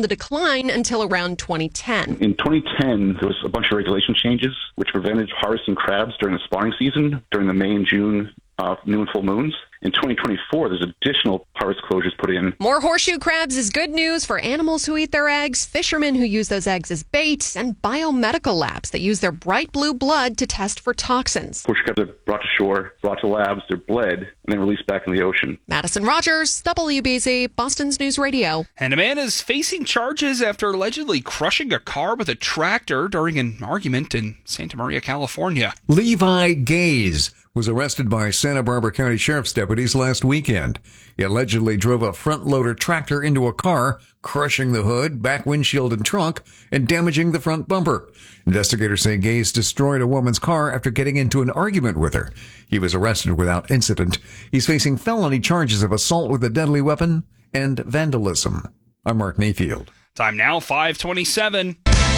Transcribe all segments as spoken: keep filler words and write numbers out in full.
on the decline until around twenty ten. In twenty ten, there was a bunch of regulation changes which prevented harvesting crabs during the spawning season, during the May and June uh, new and full moons. In twenty twenty-four, there's additional harvest closures put in. More horseshoe crabs is good news for animals who eat their eggs, fishermen who use those eggs as bait, and biomedical labs that use their bright blue blood to test for toxins. Horseshoe crabs are brought to shore, brought to labs, they're bled, and then released back in the ocean. Madison Rogers, W B Z, Boston's News Radio. And a man is facing charges after allegedly crushing a car with a tractor during an argument in Santa Maria, California. Levi Gaze was arrested by Santa Barbara County Sheriff's deputies last weekend. He allegedly drove a front-loader tractor into a car, crushing the hood, back windshield, and trunk, and damaging the front bumper. Investigators say Gaze destroyed a woman's car after getting into an argument with her. He was arrested without incident. He's facing felony charges of assault with a deadly weapon and vandalism. I'm Mark Mayfield. Time now, five twenty-seven.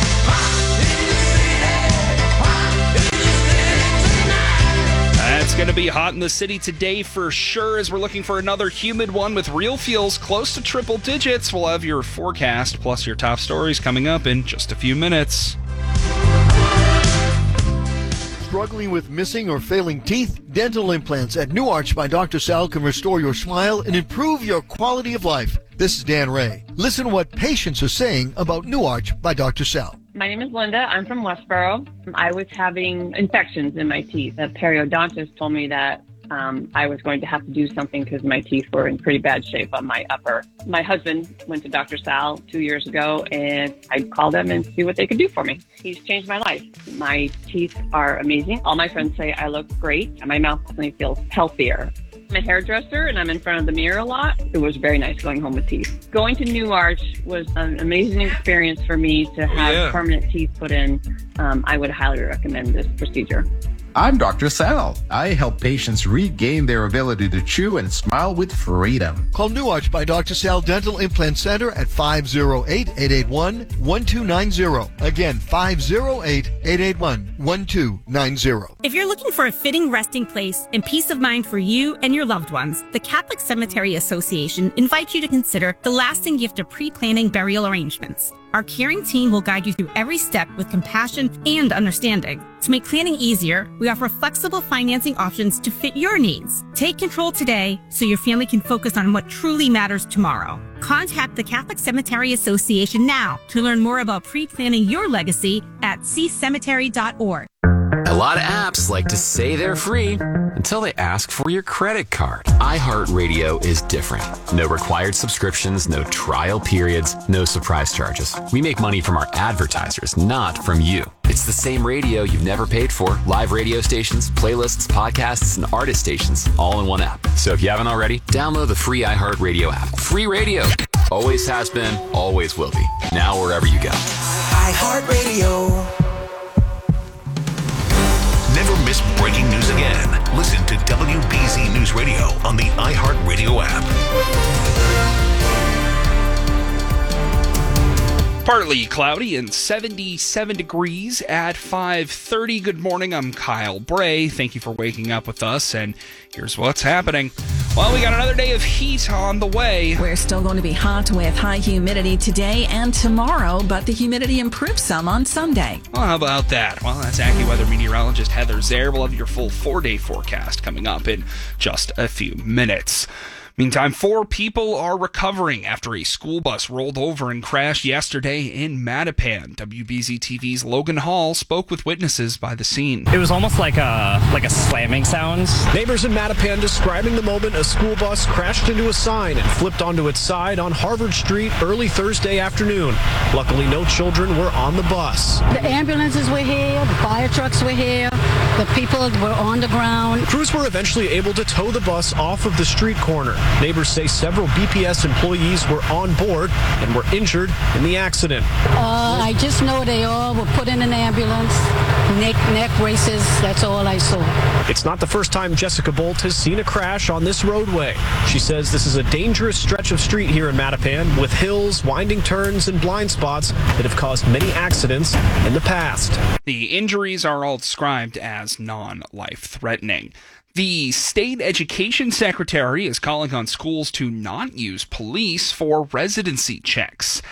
It's going to be hot in the city today for sure, as we're looking for another humid one with real feels close to triple digits. We'll have your forecast plus your top stories coming up in just a few minutes. Struggling with missing or failing teeth? Dental implants at New Arch by Doctor Sal can restore your smile and improve your quality of life. This is Dan Ray. Listen what patients are saying about New Arch by Doctor Sal. My name is Linda. I'm from Westboro. I was having infections in my teeth. The periodontist told me that um, I was going to have to do something because my teeth were in pretty bad shape on my upper. My husband went to Doctor Sal two years ago, and I called him and see what they could do for me. He's changed my life. My teeth are amazing. All my friends say I look great, and my mouth definitely feels healthier. I'm a hairdresser, and I'm in front of the mirror a lot. It was very nice going home with teeth. Going to New Arch was an amazing experience for me to have yeah. permanent teeth put in. Um, I would highly recommend this procedure. I'm Doctor Sal. I help patients regain their ability to chew and smile with freedom. Call New Arch by Doctor Sal Dental Implant Center at five oh eight, eight eight one, one two nine zero. Again, five oh eight, eight eight one, one two nine zero. If you're looking for a fitting resting place and peace of mind for you and your loved ones, the Catholic Cemetery Association invites you to consider the lasting gift of pre-planning burial arrangements. Our caring team will guide you through every step with compassion and understanding. To make planning easier, we offer flexible financing options to fit your needs. Take control today so your family can focus on what truly matters tomorrow. Contact the Catholic Cemetery Association now to learn more about pre-planning your legacy at c cemetery dot org. A lot of apps like to say they're free until they ask for your credit card. iHeartRadio is different. No required subscriptions, no trial periods, no surprise charges. We make money from our advertisers, not from you. It's the same radio you've never paid for. Live radio stations, playlists, podcasts, and artist stations, all in one app. So if you haven't already, download the free iHeartRadio app. Free radio. Always has been, always will be. Now wherever you go. iHeartRadio. Never miss breaking news again. Listen to W B Z News Radio on the iHeartRadio app. Partly cloudy and seventy-seven degrees at five thirty. Good morning, I'm Kyle Bray. Thank you for waking up with us, and here's what's happening. Well, we got another day of heat on the way. We're still going to be hot with high humidity today and tomorrow, but the humidity improves some on Sunday. Well, how about that? Well, that's AccuWeather meteorologist Heather Zaire. We'll have your full four-day forecast coming up in just a few minutes. Meantime, four people are recovering after a school bus rolled over and crashed yesterday in Mattapan. W B Z T V's Logan Hall spoke with witnesses by the scene. It was almost like a like a slamming sound. Neighbors in Mattapan describing the moment a school bus crashed into a sign and flipped onto its side on Harvard Street early Thursday afternoon. Luckily, no children were on the bus. The ambulances were here, the fire trucks were here, the people were on the ground. Crews were eventually able to tow the bus off of the street corner. Neighbors say several B P S employees were on board and were injured in the accident. Uh, I just know they all were put in an ambulance, neck, neck braces, that's all I saw. It's not the first time Jessica Bolt has seen a crash on this roadway. She says this is a dangerous stretch of street here in Mattapan with hills, winding turns, and blind spots that have caused many accidents in the past. The injuries are all described as non-life-threatening. The state education secretary is calling on schools to not use police for residency checks.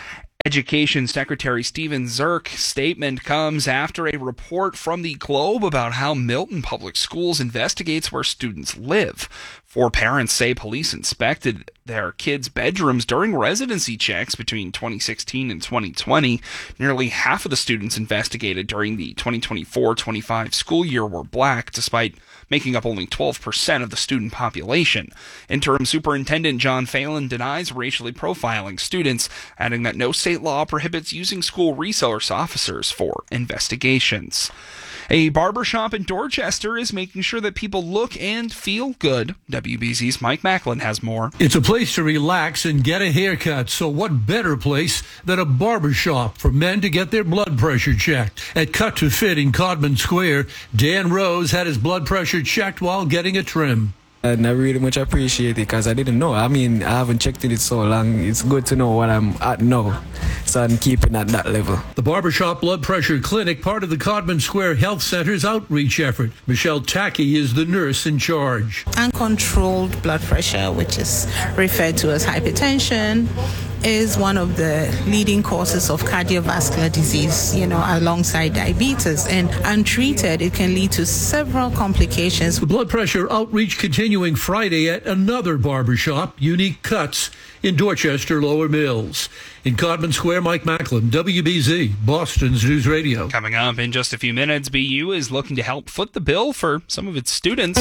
Education Secretary Steven Zerk's statement comes after a report from the Globe about how Milton Public Schools investigates where students live. Four parents say police inspected their kids' bedrooms during residency checks between twenty sixteen and twenty twenty. Nearly half of the students investigated during the twenty twenty-four twenty-five school year were black, despite making up only twelve percent of the student population. Interim Superintendent John Phelan denies racially profiling students, adding that no state law prohibits using school resource officers for investigations. A barbershop in Dorchester is making sure that people look and feel good. W B Z's Mike Macklin has more. It's a place to relax and get a haircut, so what better place than a barbershop for men to get their blood pressure checked? At Cut to Fit in Codman Square, Dan Rose had his blood pressure checked while getting a trim. And I really much appreciate it because I didn't know. I mean, I haven't checked it so long. It's good to know what I'm at now, so I'm keeping at that level. The Barbershop Blood Pressure Clinic, part of the Codman Square Health Center's outreach effort. Michelle Tackey is the nurse in charge. Uncontrolled blood pressure, which is referred to as hypertension, is one of the leading causes of cardiovascular disease, you know, alongside diabetes. And untreated, it can lead to several complications. The blood pressure outreach continuing Friday at another barbershop, Unique Cuts, in Dorchester Lower Mills. In Codman Square, Mike Macklin, W B Z, Boston's News Radio. Coming up in just a few minutes, B U is looking to help foot the bill for some of its students.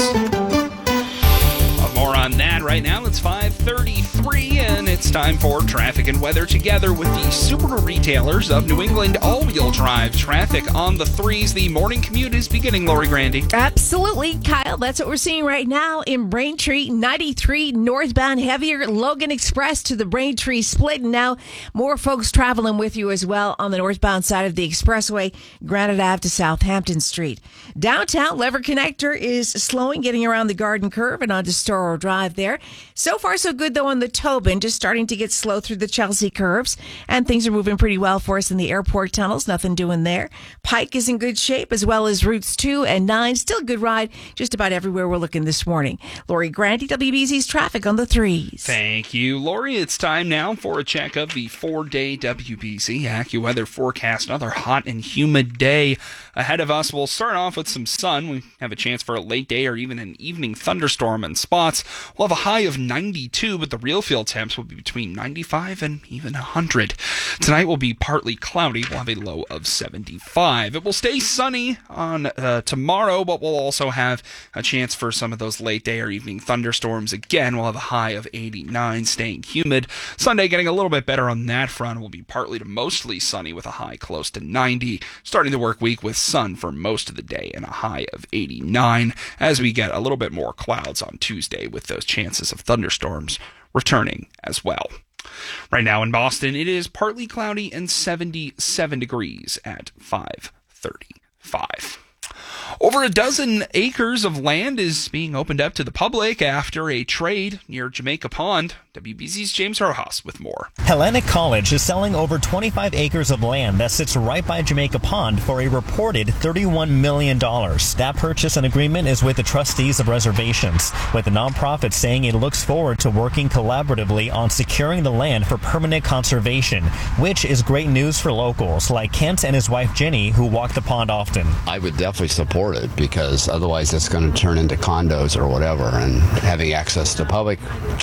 More on that right now. It's five thirty-three, and it's time for traffic and weather together with the Subaru retailers of New England. All-wheel drive traffic on the threes. The morning commute is beginning, Lori Grandy. Absolutely, Kyle. That's what we're seeing right now in Braintree. ninety-three northbound, heavier. Logan Express to the Braintree split. And now more folks traveling with you as well on the northbound side of the expressway, Granite Ave to Southampton Street. Downtown, Lever Connector is slowing, getting around the Garden Curve and onto Storrow Drive there. So far, so good, though, on the Tobin, just starting to get slow through the Chelsea curves, and things are moving pretty well for us in the airport tunnels. Nothing doing there. Pike is in good shape, as well as routes two and nine. Still a good ride just about everywhere we're looking this morning. Lori Grandy, W B Z's traffic on the threes. Thank you, Lori. It's time now for a check of the four-day W B Z AccuWeather forecast. Another hot and humid day ahead of us. We'll start off with some sun. We have a chance for a late day or even an evening thunderstorm in spots. We'll have a high of ninety-two, but the real field temps will be between ninety-five and even one hundred. Tonight will be partly cloudy. We'll have a low of seventy-five. It will stay sunny on uh, tomorrow, but we'll also have a chance for some of those late day or evening thunderstorms. Again, we'll have a high of eighty-nine, staying humid. Sunday getting a little bit better on that front. Will be partly to mostly sunny with a high close to ninety. Starting the work week with sun for most of the day and a high of eighty-nine as we get a little bit more clouds on Tuesday with those chances of thunderstorms returning as well. Right now in Boston, it is partly cloudy and seventy-seven degrees at five thirty-five. Over a dozen acres of land is being opened up to the public after a trade near Jamaica Pond. W B Z's James Rojas with more. Hellenic College is selling over twenty-five acres of land that sits right by Jamaica Pond for a reported thirty-one million dollars. That purchase and agreement is with the trustees of reservations, with the nonprofit saying it looks forward to working collaboratively on securing the land for permanent conservation, which is great news for locals like Kent and his wife Jenny, who walk the pond often. I would definitely support it because otherwise it's going to turn into condos or whatever, and having access to public,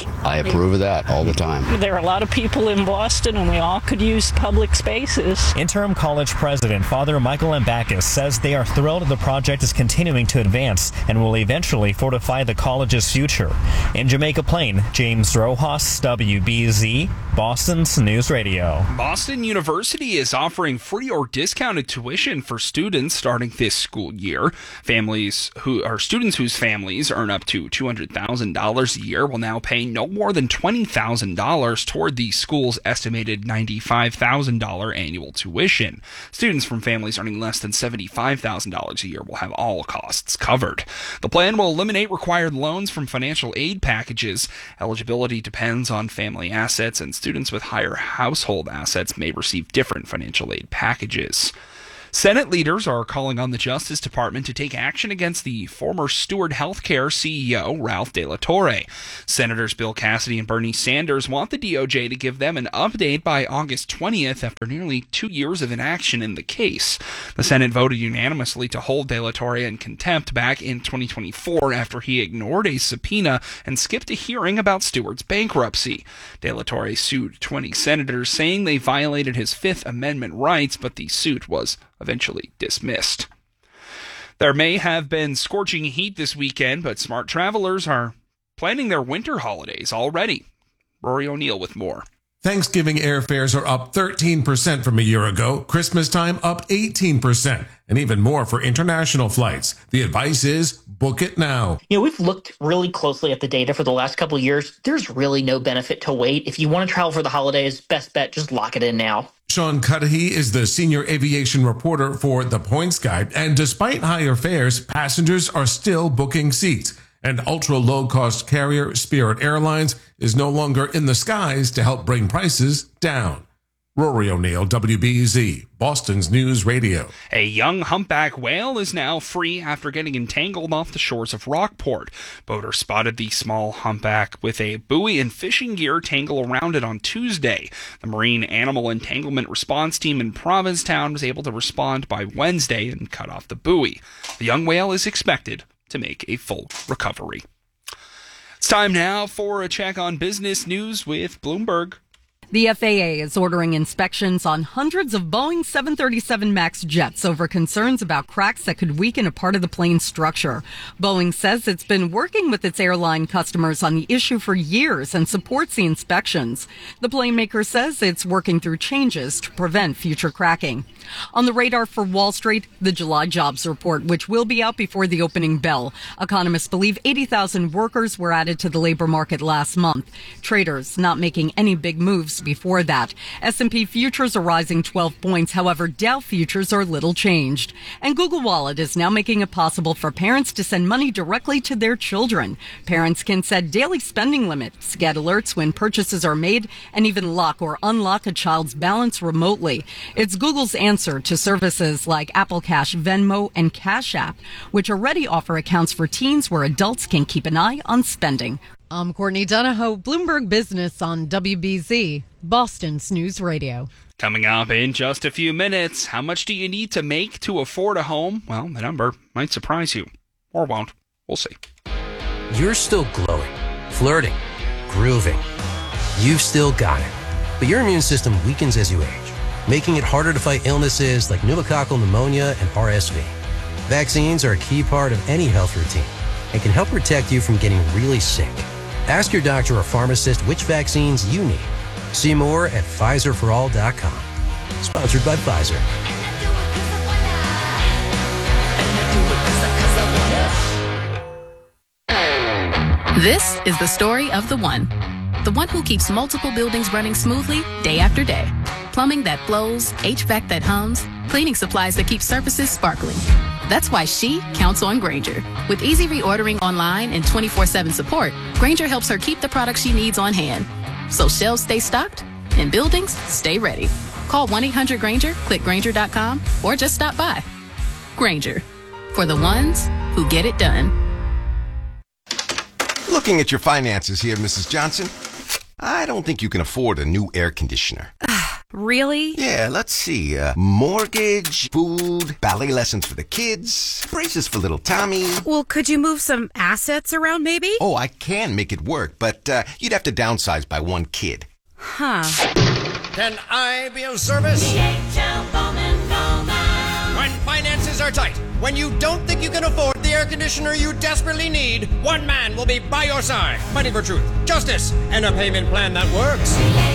I approve of that all the time. There are a lot of people in Boston and we all could use public spaces. Interim college president Father Michael Mbakis says they are thrilled the project is continuing to advance and will eventually fortify the college's future. In Jamaica Plain, James Rojas, W B Z, Boston's News Radio. Boston University is offering free or discounted tuition for students starting this school year. Families who are students whose families earn up to two hundred thousand dollars a year will now pay no more than twenty thousand dollars toward the school's estimated ninety-five thousand dollars annual tuition. Students from families earning less than seventy-five thousand dollars a year will have all costs covered. The plan will eliminate required loans from financial aid packages. Eligibility depends on family assets, and students with higher household assets may receive different financial aid packages. Senate leaders are calling on the Justice Department to take action against the former Steward Healthcare C E O, Ralph De La Torre. Senators Bill Cassidy and Bernie Sanders want the D O J to give them an update by August twentieth after nearly two years of inaction in the case. The Senate voted unanimously to hold De La Torre in contempt back in twenty twenty-four after he ignored a subpoena and skipped a hearing about Steward's bankruptcy. De La Torre sued twenty senators, saying they violated his Fifth Amendment rights, but the suit was eventually dismissed. There may have been scorching heat this weekend, but smart travelers are planning their winter holidays already. Rory O'Neill with more. Thanksgiving airfares are up thirteen percent from a year ago, Christmas time up eighteen percent, and even more for international flights. The advice is book it now. You know, we've looked really closely at the data for the last couple of years. There's really no benefit to wait. If you want to travel for the holidays, best bet, just lock it in now. Sean Cudahy is the senior aviation reporter for The Points Guide, and despite higher fares, passengers are still booking seats. And ultra-low-cost carrier Spirit Airlines is no longer in the skies to help bring prices down. Rory O'Neill, W B Z, Boston's News Radio. A young humpback whale is now free after getting entangled off the shores of Rockport. Boaters spotted the small humpback with a buoy and fishing gear tangle around it on Tuesday. The Marine Animal Entanglement Response Team in Provincetown was able to respond by Wednesday and cut off the buoy. The young whale is expected to make a full recovery. It's time now for a check on business news with Bloomberg. The F A A is ordering inspections on hundreds of Boeing seven thirty-seven MAX jets over concerns about cracks that could weaken a part of the plane's structure. Boeing says it's been working with its airline customers on the issue for years and supports the inspections. The plane maker says it's working through changes to prevent future cracking. On the radar for Wall Street, the July jobs report, which will be out before the opening bell. Economists believe eighty thousand workers were added to the labor market last month. Traders not making any big moves before that. S and P futures are rising twelve points. However, Dow futures are little changed. And Google Wallet is now making it possible for parents to send money directly to their children. Parents can set daily spending limits, get alerts when purchases are made, and even lock or unlock a child's balance remotely. It's Google's answer to services like Apple Cash, Venmo, and Cash App, which already offer accounts for teens where adults can keep an eye on spending. I'm Courtney Donahoe, Bloomberg Business on W B Z, Boston's News Radio. Coming up in just a few minutes, how much do you need to make to afford a home? Well, the number might surprise you, or won't. We'll see. You're still glowing, flirting, grooving. You've still got it. But your immune system weakens as you age, making it harder to fight illnesses like pneumococcal pneumonia and R S V. Vaccines are a key part of any health routine and can help protect you from getting really sick. Ask your doctor or pharmacist which vaccines you need. See more at Pfizer for all dot com. Sponsored by Pfizer. This is the story of the one. The one who keeps multiple buildings running smoothly day after day. Plumbing that flows, H V A C that hums, cleaning supplies that keep surfaces sparkling. That's why she counts on Grainger. With easy reordering online and twenty-four seven support, Grainger helps her keep the products she needs on hand. So shelves stay stocked and buildings stay ready. Call one eight hundred Grainger, click Grainger dot com, or just stop by. Grainger, for the ones who get it done. Looking at your finances here, Missus Johnson, I don't think you can afford a new air conditioner. Really? Yeah, let's see. Uh, mortgage, food, ballet lessons for the kids, braces for little Tommy. Well, could you move some assets around maybe? Oh, I can make it work, but uh, you'd have to downsize by one kid. Huh. Can I be of service? When finances are tight, when you don't think you can afford the air conditioner you desperately need, one man will be by your side, fighting for truth, justice, and a payment plan that works.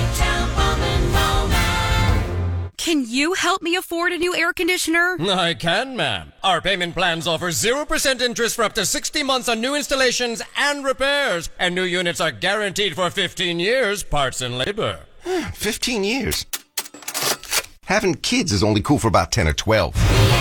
Can you help me afford a new air conditioner? I can, ma'am. Our payment plans offer zero percent interest for up to sixty months on new installations and repairs. And new units are guaranteed for fifteen years, parts and labor. fifteen years? Having kids is only cool for about ten or twelve.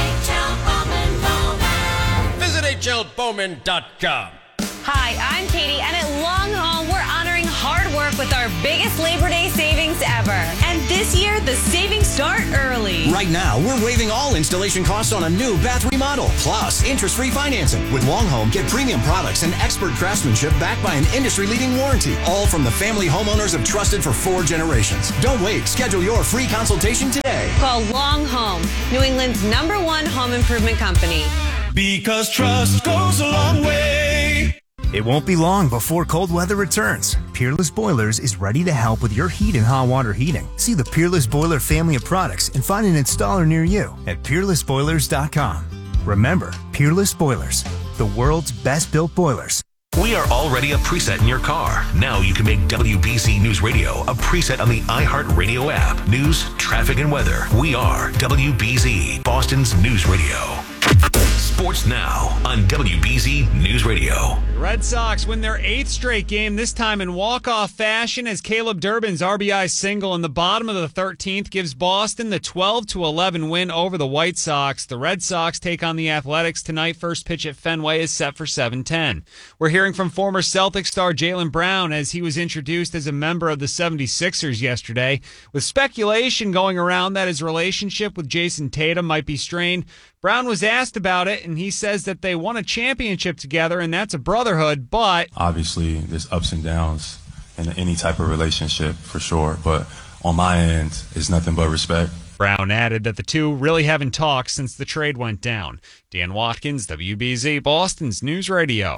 Visit H L Bowman dot com. Hi, I'm Katie, and at Long Haul, we're honoring hard work Park with our biggest Labor Day savings ever. And this year, the savings start early. Right now, we're waiving all installation costs on a new bath remodel, plus interest-free financing. With Long Home, get premium products and expert craftsmanship backed by an industry-leading warranty, all from the family homeowners have trusted for four generations. Don't wait. Schedule your free consultation today. Call Long Home, New England's number one home improvement company. Because trust goes a long way. It won't be long before cold weather returns. Peerless Boilers is ready to help with your heat and hot water heating. See the Peerless Boiler family of products and find an installer near you at peerless boilers dot com. Remember, Peerless Boilers, the world's best built boilers. We are already a preset in your car. Now you can make W B Z News Radio a preset on the iHeartRadio app. News, traffic, and weather. We are W B Z, Boston's News Radio. Sports now on W B Z News Radio. Red Sox win their eighth straight game, this time in walk-off fashion, as Caleb Durbin's R B I single in the bottom of the thirteenth gives Boston the twelve to eleven win over the White Sox. The Red Sox take on the Athletics tonight. First pitch at Fenway is set for seven ten. We're hearing from former Celtics star Jaylen Brown as he was introduced as a member of the seventy-sixers yesterday, with speculation going around that his relationship with Jason Tatum might be strained. Brown was asked about it, and he says that they won a championship together, and that's a brotherhood, but... Obviously, there's ups and downs in any type of relationship, for sure, but on my end, it's nothing but respect. Brown added that the two really haven't talked since the trade went down. Dan Watkins, W B Z, Boston's News Radio.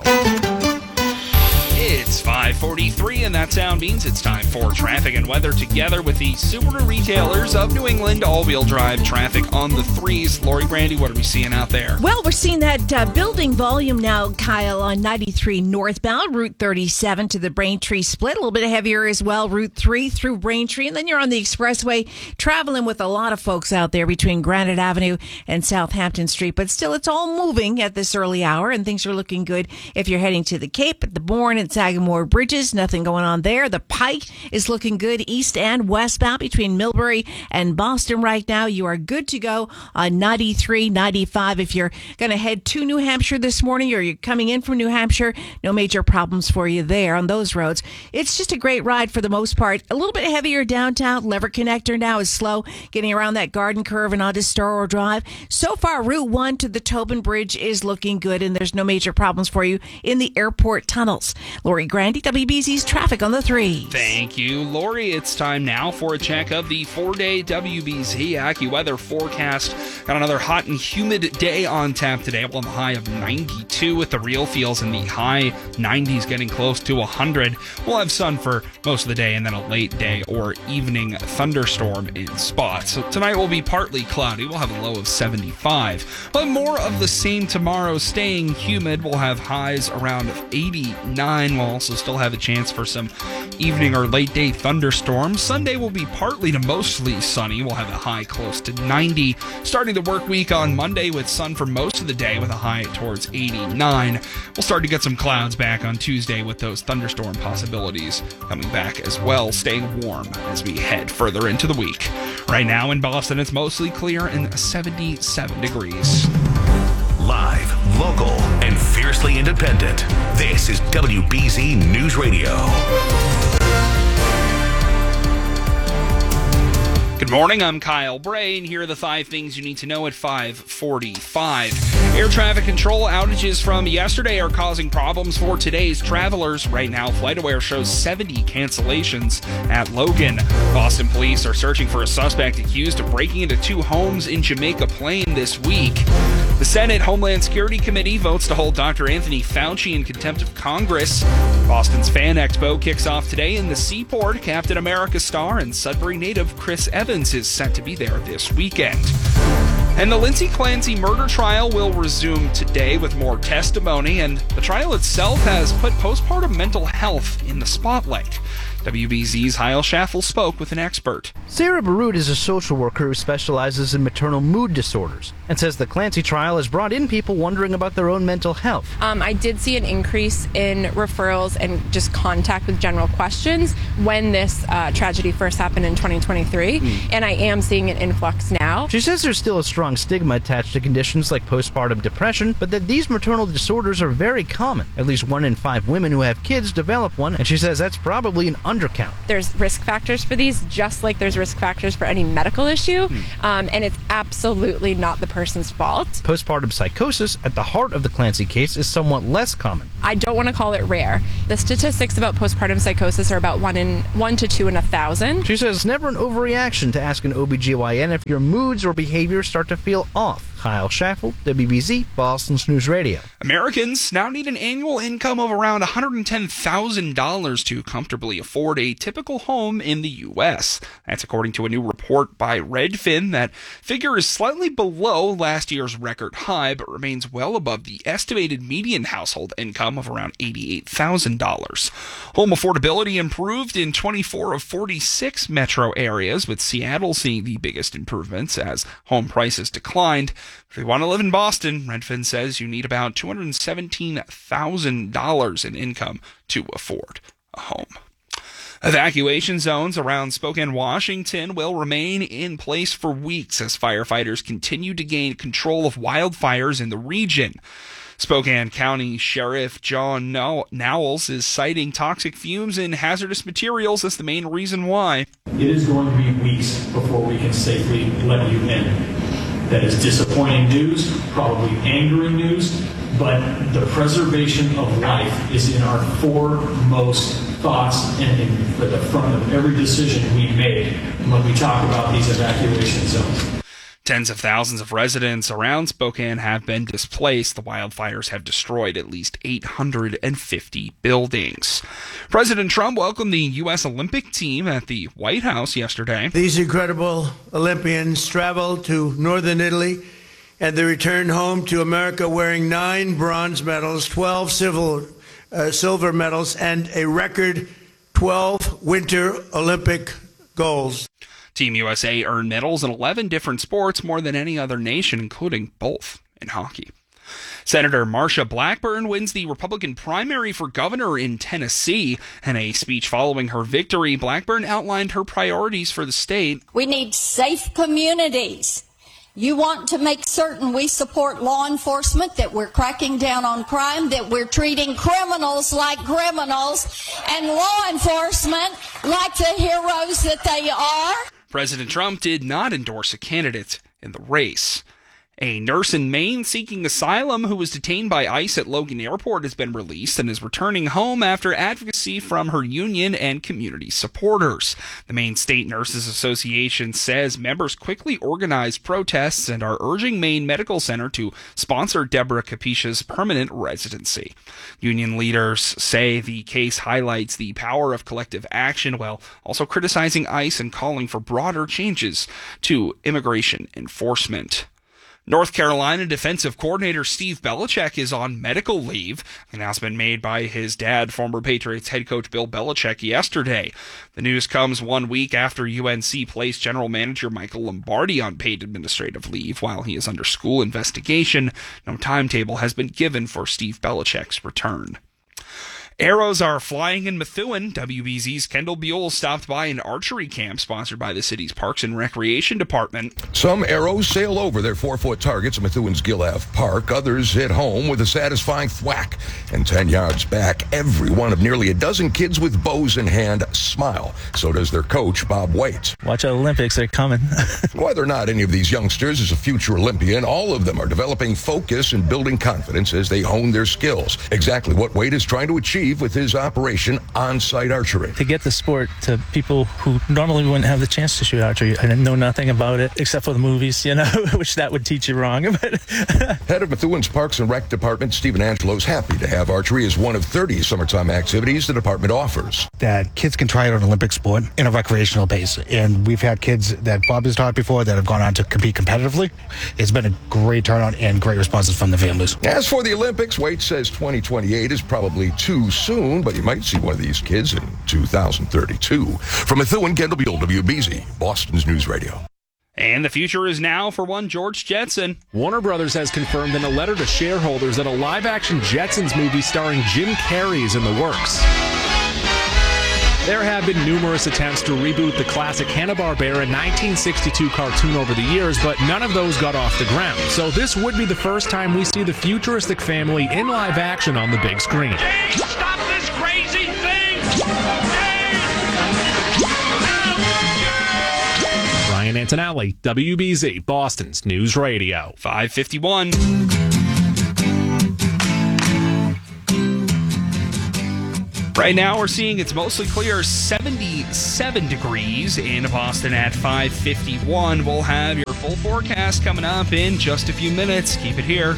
It's five forty-three, and that sound means it's time for traffic and weather together with the Subaru retailers of New England. All-wheel drive traffic on the threes. Lori Brandy, what are we seeing out there? Well, we're seeing that uh, building volume now, Kyle, on ninety-three northbound, Route thirty-seven to the Braintree split. A little bit heavier as well, Route three through Braintree. And then you're on the expressway, traveling with a lot of folks out there between Granite Avenue and Southampton Street. But still, it's all moving at this early hour, and things are looking good if you're heading to the Cape, at the Bourne, and Sagamore Bridges. Nothing going on there. The Pike is looking good east and westbound between Millbury and Boston right now. You are good to go on ninety-three, ninety-five. If you're going to head to New Hampshire this morning, or you're coming in from New Hampshire, no major problems for you there on those roads. It's just a great ride for the most part. A little bit heavier downtown. Lever Connector now is slow getting around that Garden Curve and onto Storrow Drive. So far, Route one to the Tobin Bridge is looking good, and there's no major problems for you in the airport tunnels. Lori Grandy, W B Z's traffic on the three. Thank you, Lori. It's time now for a check of the four-day W B Z AccuWeather forecast. Got another hot and humid day on tap today. We'll have a high of ninety-two with the real feels in the high nineties, getting close to one hundred. We'll have sun for most of the day and then a late day or evening thunderstorm in spots. So tonight will be partly cloudy. We'll have a low of seventy-five. But more of the same tomorrow, staying humid. We'll have highs around eighty-nine. We'll also still have a chance for some evening or late day thunderstorms. Sunday will be partly to mostly sunny. We'll have a high close to ninety. Starting the work week on Monday with sun for most of the day with a high towards eighty-nine. We'll start to get some clouds back on Tuesday with those thunderstorm possibilities coming back as well, staying warm as we head further into the week. Right now in Boston, it's mostly clear and seventy-seven degrees. Live, local, and fiercely independent. This is W B Z News Radio. Good morning, I'm Kyle Bray, and here are the five things you need to know at five forty-five. Air traffic control outages from yesterday are causing problems for today's travelers. Right now, FlightAware shows seventy cancellations at Logan. Boston police are searching for a suspect accused of breaking into two homes in Jamaica Plain this week. The Senate Homeland Security Committee votes to hold Doctor Anthony Fauci in contempt of Congress. Boston's Fan Expo kicks off today in the Seaport. Captain America star and Sudbury native Chris Evans is set to be there this weekend. And the Lindsay Clancy murder trial will resume today with more testimony, and the trial itself has put postpartum mental health in the spotlight. W B Z's Heil Schaffel spoke with an expert. Sarah Barut is a social worker who specializes in maternal mood disorders and says the Clancy trial has brought in people wondering about their own mental health. Um, I did see an increase in referrals and just contact with general questions when this uh, tragedy first happened in twenty twenty-three, mm. and I am seeing an influx now. She says there's still a strong stigma attached to conditions like postpartum depression, but that these maternal disorders are very common. At least one in five women who have kids develop one, and she says that's probably an undercount. There's risk factors for these, just like there's risk factors for any medical issue, hmm. um, and it's absolutely not the person's fault. Postpartum psychosis at the heart of the Clancy case is somewhat less common. I don't want to call it rare. The statistics about postpartum psychosis are about one in one to two in a thousand. She says it's never an overreaction to ask an O B G Y N if your moods or behaviors start to feel off. Kyle Schaffel, W B Z, Boston's News Radio. Americans now need an annual income of around one hundred ten thousand dollars to comfortably afford a typical home in the U S. That's according to a new report by Redfin. That figure is slightly below last year's record high, but remains well above the estimated median household income of around eighty-eight thousand dollars. Home affordability improved in twenty-four of forty-six metro areas, with Seattle seeing the biggest improvements as home prices declined. If you want to live in Boston, Redfin says you need about two hundred seventeen thousand dollars in income to afford a home. Evacuation zones around Spokane, Washington will remain in place for weeks as firefighters continue to gain control of wildfires in the region. Spokane County Sheriff John Nowles is citing toxic fumes and hazardous materials as the main reason why. It is going to be weeks before we can safely let you in. That is disappointing news, probably angering news, but the preservation of life is in our foremost thoughts and in, at the front of every decision we make when we talk about these evacuation zones. Tens of thousands of residents around Spokane have been displaced. The wildfires have destroyed at least eight hundred fifty buildings. President Trump welcomed the U S Olympic team at the White House yesterday. These incredible Olympians traveled to northern Italy and they returned home to America wearing nine bronze medals, twelve civil, uh, silver medals, and a record twelve Winter Olympic golds. Team U S A earned medals in eleven different sports, more than any other nation, including both in hockey. Senator Marsha Blackburn wins the Republican primary for governor in Tennessee. In a speech following her victory, Blackburn outlined her priorities for the state. We need safe communities. You want to make certain we support law enforcement, that we're cracking down on crime, that we're treating criminals like criminals, and law enforcement like the heroes that they are. President Trump did not endorse a candidate in the race. A nurse in Maine seeking asylum who was detained by ICE at Logan Airport has been released and is returning home after advocacy from her union and community supporters. The Maine State Nurses Association says members quickly organized protests and are urging Maine Medical Center to sponsor Deborah Capisha's permanent residency. Union leaders say the case highlights the power of collective action while also criticizing ICE and calling for broader changes to immigration enforcement. North Carolina defensive coordinator Steve Belichick is on medical leave. An announcement made by his dad, former Patriots head coach Bill Belichick, yesterday. The news comes one week after U N C placed general manager Michael Lombardi on paid administrative leave while he is under school investigation. No timetable has been given for Steve Belichick's return. Arrows are flying in Methuen. W B Z's Kendall Buell stopped by an archery camp sponsored by the city's Parks and Recreation Department. Some arrows sail over their four-foot targets at Methuen's Gill Ave Park. Others hit home with a satisfying thwack. And ten yards back, every one of nearly a dozen kids with bows in hand smile. So does their coach, Bob Waits. Watch out, Olympics, they're coming. Whether not any of these youngsters is a future Olympian, all of them are developing focus and building confidence as they hone their skills. Exactly what Waite is trying to achieve with his Operation On-Site Archery. To get the sport to people who normally wouldn't have the chance to shoot archery. I didn't know nothing about it except for the movies, you know, which that would teach you wrong. Head of Methuen's Parks and Rec Department, Stephen Angelo, is happy to have archery as one of thirty summertime activities the department offers. That kids can try out an Olympic sport in a recreational base. And we've had kids that Bob has taught before that have gone on to compete competitively. It's been a great turnout and great responses from the families. As for the Olympics, Waite says twenty twenty-eight is probably too soon, but you might see one of these kids in two thousand thirty-two. From Methuen, Kendall Buell, W B Z, Boston's News Radio. And the future is now for one George Jetson. Warner Brothers has confirmed in a letter to shareholders that a live-action Jetsons movie starring Jim Carrey is in the works. There have been numerous attempts to reboot the classic Hanna-Barbera nineteen sixty-two cartoon over the years, but none of those got off the ground. So this would be the first time we see the futuristic family in live action on the big screen. Jane, stop this crazy thing! Jane! Antonelli, W B Z, Boston's News Radio. five fifty-one. Right now, we're seeing it's mostly clear, seventy-seven degrees in Boston at five fifty-one. We'll have your full forecast coming up in just a few minutes. Keep it here.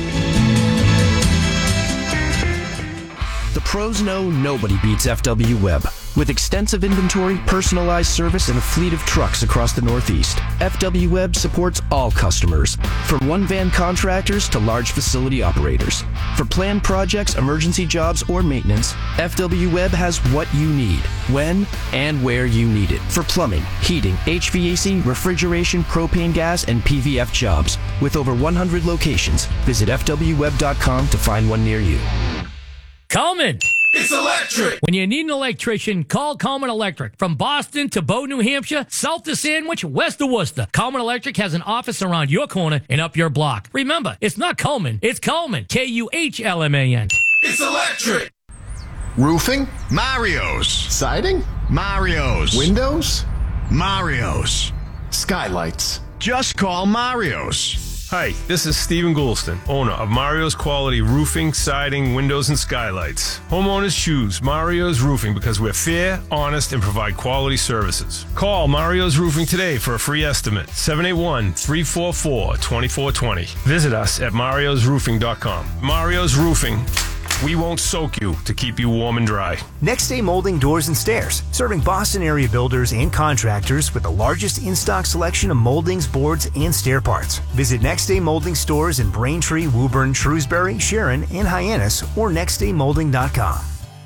The pros know nobody beats F W Web. With extensive inventory, personalized service, and a fleet of trucks across the Northeast, F W Web supports all customers, from one-van contractors to large facility operators. For planned projects, emergency jobs, or maintenance, F W Web has what you need, when and where you need it. For plumbing, heating, H V A C, refrigeration, propane gas, and P V F jobs. With over one hundred locations, visit F W web dot com to find one near you. Coleman. It's electric. When you need an electrician, call Coleman Electric. From Boston to Bow, New Hampshire, south to Sandwich, west to Worcester, Coleman Electric has an office around your corner and up your block. Remember, it's not Coleman, it's Coleman. K U H L M A N. It's electric. Roofing? Mario's. Siding? Mario's. Windows? Mario's. Skylights? Just call Mario's. Hi, this is Stephen Goulston, owner of Mario's Quality Roofing, Siding, Windows, and Skylights. Homeowners choose Mario's Roofing because we're fair, honest, and provide quality services. Call Mario's Roofing today for a free estimate, seven eight one, three four four, two four two zero. Visit us at marios roofing dot com. Mario's Roofing. We won't soak you to keep you warm and dry. Next Day Molding Doors and Stairs, serving Boston area builders and contractors with the largest in-stock selection of moldings, boards, and stair parts. Visit Next Day Molding stores in Braintree, Woburn, Shrewsbury, Sharon, and Hyannis, or next day molding dot com.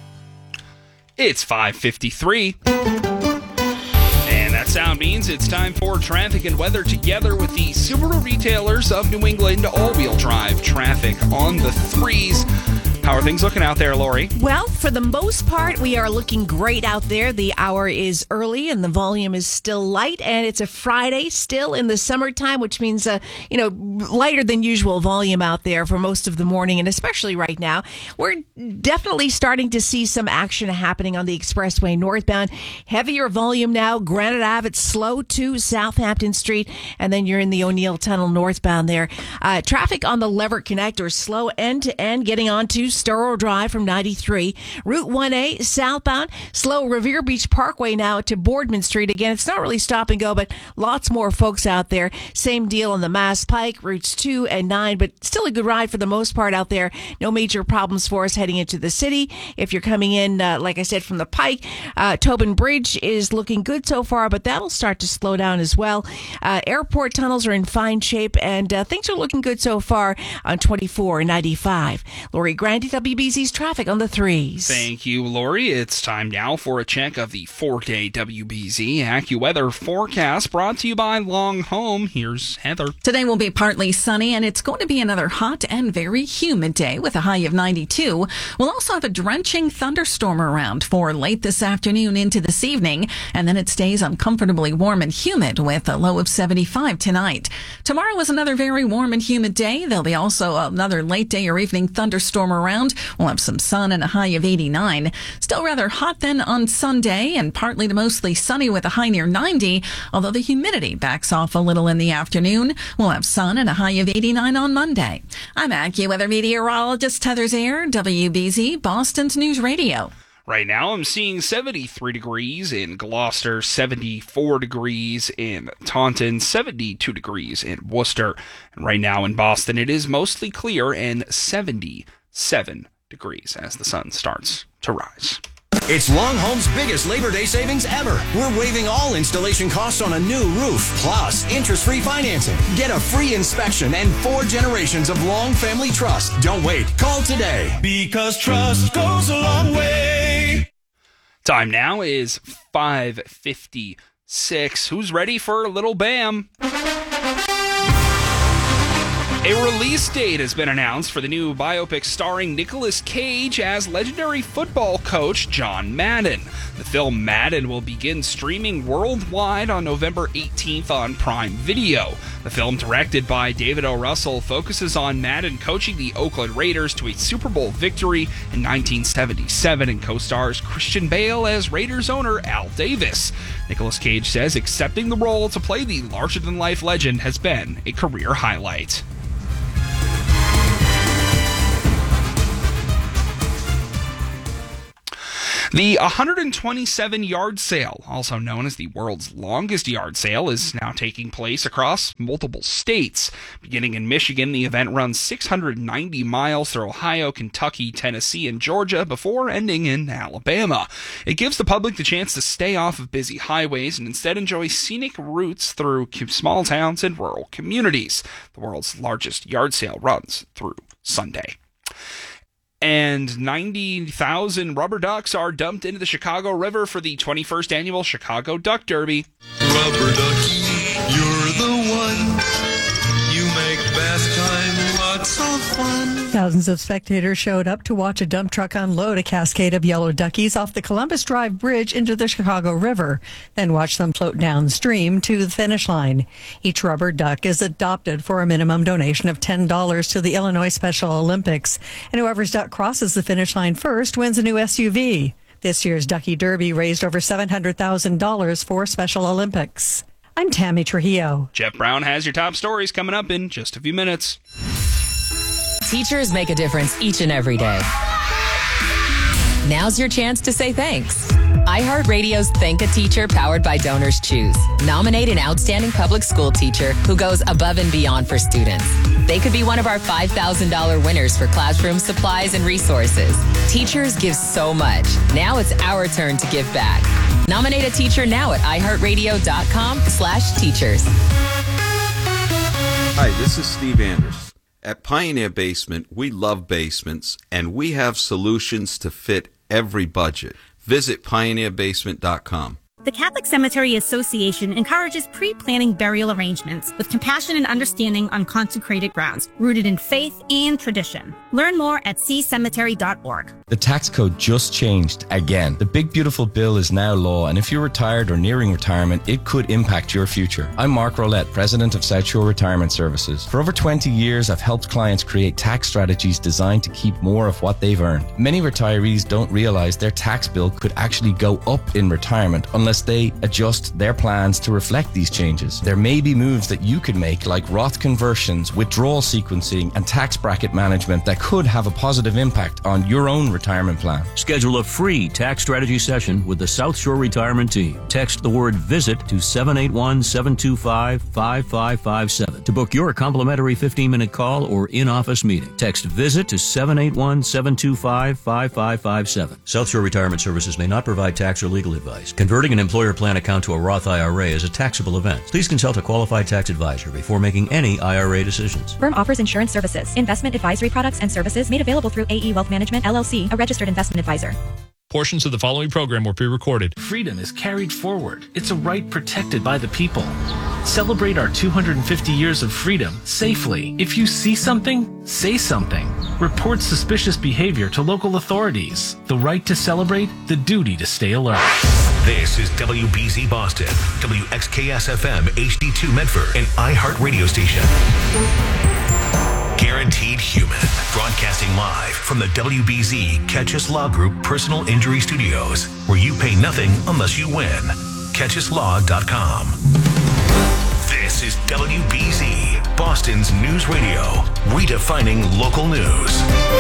It's five fifty-three. And that sound means it's time for traffic and weather together with the Subaru retailers of New England. All-wheel drive traffic on the threes. How are things looking out there, Lori? Well, for the most part, we are looking great out there. The hour is early and the volume is still light, and it's a Friday still in the summertime, which means, uh, you know, lighter than usual volume out there for most of the morning, and especially right now. We're definitely starting to see some action happening on the expressway northbound. Heavier volume now. Granite Ave, it's slow to Southampton Street, and then you're in the O'Neill Tunnel northbound there. Uh, traffic on the Leverett Connector, slow end-to-end, getting on to Storrow Drive from ninety-three. Route one A southbound, slow Revere Beach Parkway now to Boardman Street. Again, it's not really stop and go, but lots more folks out there. Same deal on the Mass Pike, routes two and nine, but still a good ride for the most part out there. No major problems for us heading into the city. If you're coming in, uh, like I said, from the Pike, uh, Tobin Bridge is looking good so far, but that'll start to slow down as well. Uh, airport tunnels are in fine shape, and uh, things are looking good so far on twenty-four and ninety-five. Lori Grande, W B Z's traffic on the threes. Thank you, Lori. It's time now for a check of the four-day W B Z AccuWeather forecast brought to you by Long Home. Here's Heather. Today will be partly sunny, and it's going to be another hot and very humid day with a high of ninety-two. We'll also have a drenching thunderstorm around for late this afternoon into this evening, and then it stays uncomfortably warm and humid with a low of seventy-five tonight. Tomorrow is another very warm and humid day. There'll be also another late day or evening thunderstorm around. We'll have some sun and a high of eighty-nine. Still rather hot then on Sunday, and partly to mostly sunny with a high near ninety, although the humidity backs off a little in the afternoon. We'll have sun and a high of eighty-nine on Monday. I'm AccuWeather meteorologist Heather Zaire, W B Z, Boston's News Radio. Right now, I'm seeing seventy-three degrees in Gloucester, seventy-four degrees in Taunton, seventy-two degrees in Worcester. And right now in Boston, it is mostly clear and seventy-seven degrees as the sun starts to rise. It's Long Home's biggest Labor Day savings ever. We're waiving all installation costs on a new roof, plus interest-free financing. Get a free inspection and four generations of Long Family Trust. Don't wait. Call today. Because trust goes a long way. Time now is five fifty-six. Who's ready for a little Bam? A release date has been announced for the new biopic starring Nicolas Cage as legendary football coach John Madden. The film Madden will begin streaming worldwide on November eighteenth on Prime Video. The film, directed by David O. Russell, focuses on Madden coaching the Oakland Raiders to a Super Bowl victory in nineteen seventy-seven and co-stars Christian Bale as Raiders owner Al Davis. Nicolas Cage says accepting the role to play the larger-than-life legend has been a career highlight. The one hundred twenty-seven yard sale, also known as the world's longest yard sale, is now taking place across multiple states. Beginning in Michigan, the event runs six hundred ninety miles through Ohio, Kentucky, Tennessee, and Georgia before ending in Alabama. It gives the public the chance to stay off of busy highways and instead enjoy scenic routes through small towns and rural communities. The world's largest yard sale runs through Sunday. And ninety thousand rubber ducks are dumped into the Chicago River for the twenty-first annual Chicago Duck Derby. Rubber ducky, you're the one. You make bath time lots of fun. Thousands of spectators showed up to watch a dump truck unload a cascade of yellow duckies off the Columbus Drive Bridge into the Chicago River, then watch them float downstream to the finish line. Each rubber duck is adopted for a minimum donation of ten dollars to the Illinois Special Olympics, and whoever's duck crosses the finish line first wins a new S U V. This year's Ducky Derby raised over seven hundred thousand dollars for Special Olympics. I'm Tammy Trujillo. Jeff Brown has your top stories coming up in just a few minutes. Teachers make a difference each and every day. Now's your chance to say thanks. iHeartRadio's Thank a Teacher, powered by Donors Choose. Nominate an outstanding public school teacher who goes above and beyond for students. They could be one of our five thousand dollars winners for classroom supplies and resources. Teachers give so much. Now it's our turn to give back. Nominate a teacher now at iHeartRadio.com slash teachers. Hi, this is Steve Anderson. At Pioneer Basement, we love basements, and we have solutions to fit every budget. Visit pioneer basement dot com. The Catholic Cemetery Association encourages pre-planning burial arrangements with compassion and understanding on consecrated grounds, rooted in faith and tradition. Learn more at c cemetery dot org. The tax code just changed again. The Big Beautiful Bill is now law, and if you're retired or nearing retirement, it could impact your future. I'm Mark Rolette, president of South Shore Retirement Services. For over twenty years, I've helped clients create tax strategies designed to keep more of what they've earned. Many retirees don't realize their tax bill could actually go up in retirement unless they adjust their plans to reflect these changes. There may be moves that you could make, like Roth conversions, withdrawal sequencing, and tax bracket management that could have a positive impact on your own retirement plan. Schedule a free tax strategy session with the South Shore Retirement Team. Text the word VISIT to seven eight one, seven two five, five five five seven to book your complimentary fifteen-minute call or in-office meeting. Text VISIT to seven eight one, seven two five, five five five seven. South Shore Retirement Services may not provide tax or legal advice. Converting an employer plan account to a Roth I R A is a taxable event. Please consult a qualified tax advisor before making any I R A decisions. Firm offers insurance services, investment advisory products, and services made available through A E Wealth Management, L L C, a registered investment advisor. Portions of the following program were pre-recorded. Freedom is carried forward. It's a right protected by the people. Celebrate our two hundred fifty years of freedom safely. If you see something, say something. Report suspicious behavior to local authorities. The right to celebrate, the duty to stay alert. This is W B Z Boston, W X K S F M H D two Medford, an iHeart radio station. Guaranteed Human, broadcasting live from the W B Z Catch Us Law Group Personal Injury Studios, where you pay nothing unless you win. catch us law dot com. This is W B Z, Boston's news radio, redefining local news.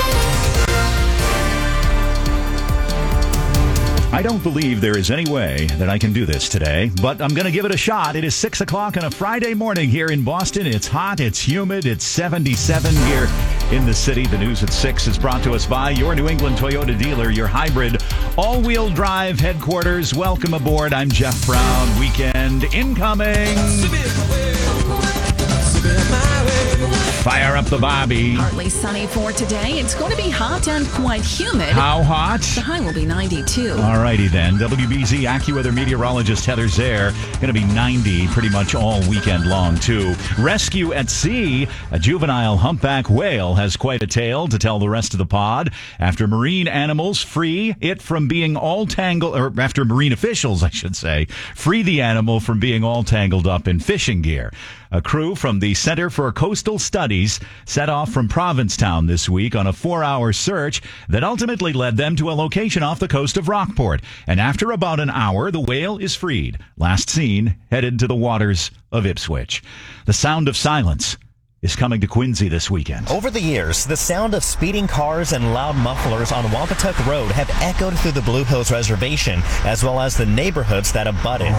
I don't believe there is any way that I can do this today, but I'm going to give it a shot. It is six o'clock on a Friday morning here in Boston. It's hot, it's humid, it's seventy-seven here in the city. The news at six is brought to us by your New England Toyota dealer, your hybrid all-wheel drive headquarters. Welcome aboard. I'm Jeff Brown. Weekend incoming. Fire up the Bobby. Partly sunny for today. It's going to be hot and quite humid. How hot? The high will be ninety-two. All righty then. W B Z AccuWeather meteorologist Heather Zare. Going to be ninety pretty much all weekend long, too. Rescue at sea. A juvenile humpback whale has quite a tale to tell the rest of the pod. After marine animals free it from being all tangled, or after marine officials, I should say, free the animal from being all tangled up in fishing gear. A crew from the Center for Coastal Studies set off from Provincetown this week on a four-hour search that ultimately led them to a location off the coast of Rockport. And after about an hour, the whale is freed. Last seen, headed to the waters of Ipswich. The sound of silence is coming to Quincy this weekend. Over the years, the sound of speeding cars and loud mufflers on Wampatuck Road have echoed through the Blue Hills Reservation, as well as the neighborhoods that abut it.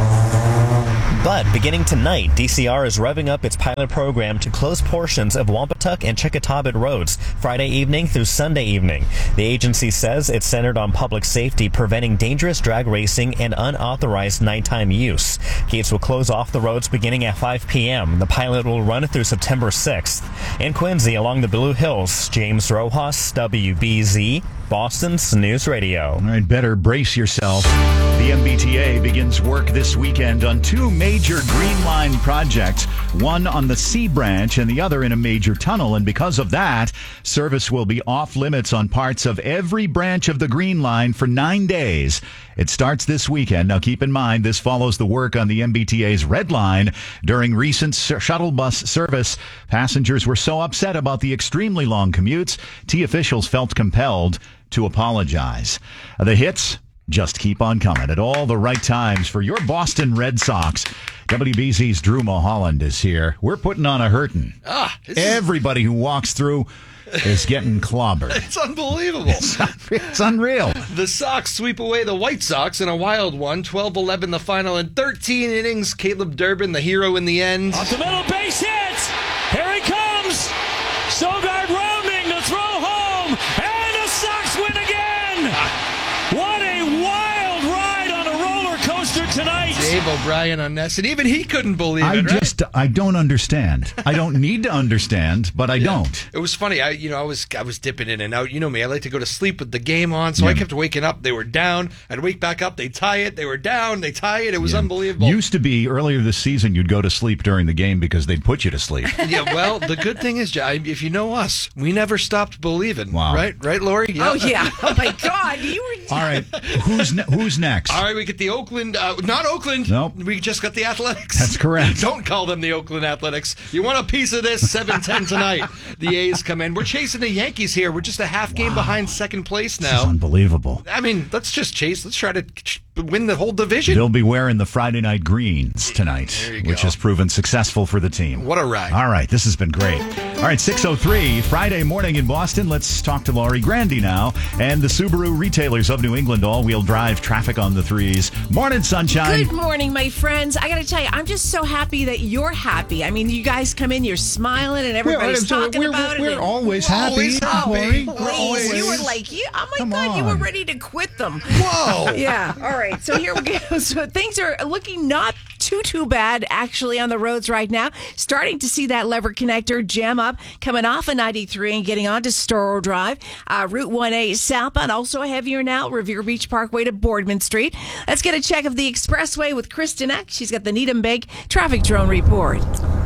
But beginning tonight, D C R is revving up its pilot program to close portions of Wampatuck and Chickatawbut roads Friday evening through Sunday evening. The agency says it's centered on public safety, preventing dangerous drag racing and unauthorized nighttime use. Gates will close off the roads beginning at five p.m. The pilot will run through September sixth. In Quincy, along the Blue Hills, James Rojas, W B Z, Boston's News Radio. All right, better brace yourself. The M B T A begins work this weekend on two major Green Line projects, one on the Sea Branch and the other in a major tunnel. And because of that, service will be off limits on parts of every branch of the Green Line for nine days. It starts this weekend. Now, keep in mind, this follows the work on the M B T A's Red Line. During recent shuttle bus service, passengers were so upset about the extremely long commutes, T officials felt compelled to apologize. The hits just keep on coming at all the right times for your Boston Red Sox. W B Z's Drew Mulholland is here. We're putting on a hurtin'. Ah, Everybody who walks through is getting clobbered. It's unbelievable. It's, it's unreal. The Sox sweep away the White Sox in a wild one. twelve eleven the final in thirteen innings. Caleb Durbin, the hero in the end. Off the middle, base hit. Here he comes. Sogard rounding to throw home. And the Sox win again. What a wild ride on a roller coaster tonight. Dave O'Brien on Ness, and even he couldn't believe I it, right? just, I don't understand. I don't need to understand, but I Yeah. don't. It was funny. I, you know, I was, I was dipping in and out. You know me. I like to go to sleep with the game on, so Yeah. I kept waking up. They were down. I'd wake back up. They tie it. They were down. They tie it. It was Yeah. unbelievable. Used to be earlier this season, you'd go to sleep during the game because they'd put you to sleep. Yeah, well, the good thing is, Jai, if you know us, we never stopped believing. Wow. Right, right, Lori? Oh, yeah. Oh, my God. You were... All right, who's ne- who's next? All right, we get the Oakland, uh, not Oakland. Nope. We just got the Athletics. That's correct. Don't call them the Oakland Athletics. You want a piece of this? seven ten tonight. The A's come in. We're chasing the Yankees here. We're just a half game behind second place This is now. unbelievable. I mean, let's just chase. Let's try to ch- win the whole division. They'll be wearing the Friday night greens tonight, There you which go. has proven successful for the team. What a ride. All right, this has been great. All right, six oh three, Friday morning in Boston. Let's talk to Laurie Grandy now. And the Subaru retailers of New England, all-wheel drive traffic on the threes. Morning, sunshine. Good morning, my friends. I got to tell you, I'm just so happy that you're happy. I mean, you guys come in, you're smiling, and everybody's We're- talking we're- about we're it. and- always happy, Always happy. Laurie. We're Please, always- you were like, you, oh my Come God, you were on. ready to quit them. Whoa. Yeah. All right. So here we go. So things are looking not too, too bad, actually, on the roads right now. Starting to see that lever connector jam up, coming off of ninety-three and getting onto Storrow Drive. Uh, Route one A southbound, also heavier now, Revere Beach Parkway to Boardman Street. Let's get a check of the expressway with Kristen Eck. She's got the Needham Bank traffic drone report.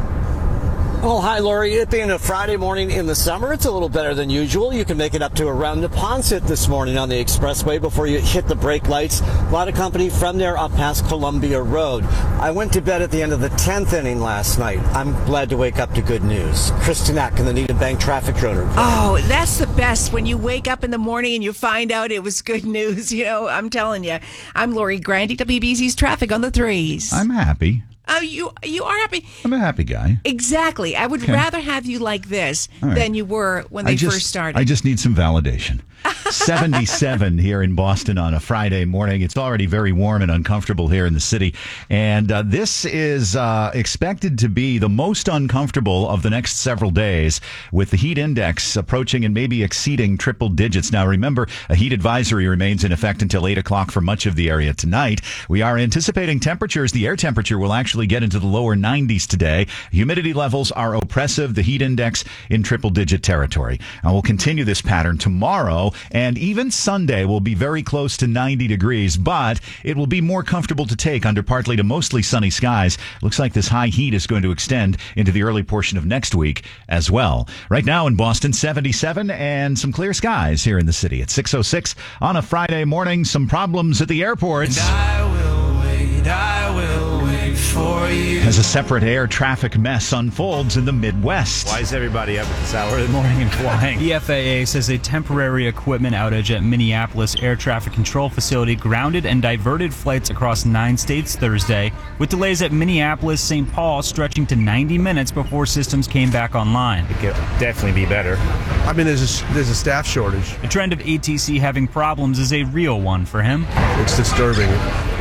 Well, hi, Lori. It being a Friday morning in the summer, it's a little better than usual. You can make it up to around Neponset this morning on the expressway before you hit the brake lights. A lot of company from there up past Columbia Road. I went to bed at the end of the tenth inning last night. I'm glad to wake up to good news. Kristen Ack in the Needham Bank traffic drone report. Oh, that's the best when you wake up in the morning and you find out it was good news. You know, I'm telling you. I'm Lori Grandy, W B Z's traffic on the threes. I'm happy. Oh, you you are happy. I'm a happy guy. Exactly. I would Okay. rather have you like this All right. than you were when they I just, first started. I just need some validation. seventy-seven here in Boston on a Friday morning. It's already very warm and uncomfortable here in the city. And uh, this is uh, expected to be the most uncomfortable of the next several days, with the heat index approaching and maybe exceeding triple digits. Now, remember, a heat advisory remains in effect until eight o'clock for much of the area tonight. We are anticipating temperatures. The air temperature will actually get into the lower nineties today. Humidity levels are oppressive. The heat index in triple digit territory. And we'll continue this pattern tomorrow, and even Sunday will be very close to ninety degrees, but it will be more comfortable to take under partly to mostly sunny skies. Looks like this high heat is going to extend into the early portion of next week as well. Right now in Boston, seventy-seven and some clear skies here in the city at six oh six on a Friday morning. Some problems at the airports. And I will wait, I will wait for you. As a separate air traffic mess unfolds in the Midwest. Why is everybody up at this hour of the morning and flying? The F A A says a temporary equipment outage at Minneapolis Air Traffic Control Facility grounded and diverted flights across nine states Thursday, with delays at Minneapolis Saint Paul stretching to ninety minutes before systems came back online. It could definitely be better. I mean, there's a, there's a staff shortage. The trend of A T C having problems is a real one for him. It's disturbing,